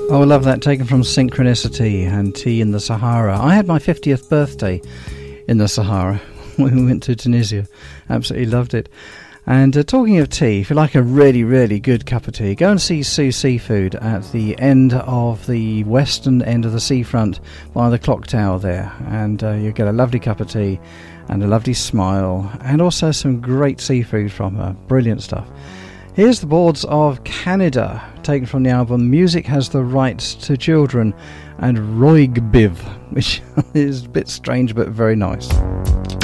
Oh, I love that, taken from Synchronicity and Tea in the Sahara. I had my 50th birthday in the Sahara when we went to Tunisia. Absolutely loved it. And talking of tea, if you like a really, really good cup of tea, go and see Sue Seafood at the end of the western end of the seafront by the clock tower there. And you'll get a lovely cup of tea and a lovely smile and also some great seafood from her. Brilliant stuff. Here's the Boards of Canada, taken from the album Music Has the Rights to Children and Roigbiv, which is a bit strange but very nice.